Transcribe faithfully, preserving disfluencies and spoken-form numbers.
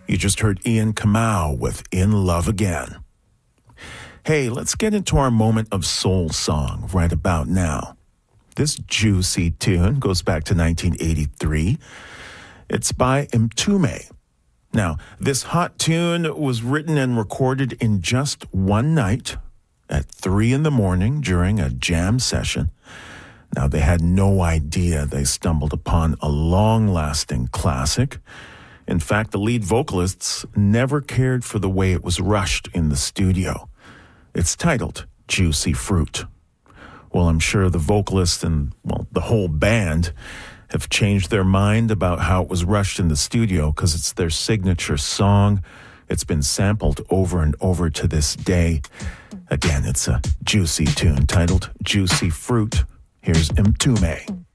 You just heard Ian Kamau with In Love Again. Hey, let's get into our moment of soul song right about now. This juicy tune goes back to nineteen eighty-three. It's by Mtume. Now, this hot tune was written and recorded in just one night at three in the morning during a jam session. Now, they had no idea they stumbled upon a long-lasting classic. In fact, the lead vocalists never cared for the way it was rushed in the studio. It's titled Juicy Fruit. Well, I'm sure the vocalist and, well, the whole band have changed their mind about how it was rushed in the studio because it's their signature song. It's been sampled over and over to this day. Again, it's a juicy tune titled Juicy Fruit. Here's Mtume.